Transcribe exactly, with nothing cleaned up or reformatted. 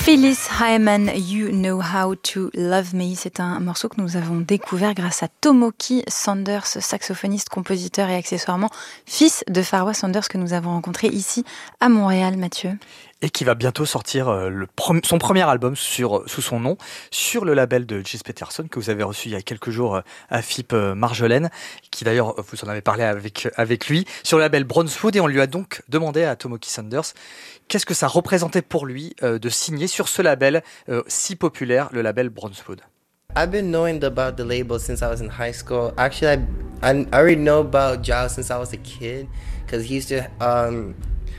Phyllis Hyman, You Know How to Love Me. C'est un morceau que nous avons découvert grâce à Tomoki Sanders, saxophoniste, compositeur et accessoirement fils de Farwa Sanders que nous avons rencontré ici à Montréal, Mathieu. Et qui va bientôt sortir le pre- son premier album sur, sous son nom, sur le label de Gis Peterson, que vous avez reçu il y a quelques jours à Philippe Marjolaine, qui d'ailleurs, vous en avez parlé avec, avec lui, sur le label Brownswood, et on lui a donc demandé à Tomoki Sanders qu'est-ce que ça représentait pour lui euh, de signer sur ce label euh, si populaire, le label Brownswood. I've been knowing about the label since I was in high school. Actually, I, I already know about Giles since I was a kid, because he used to um,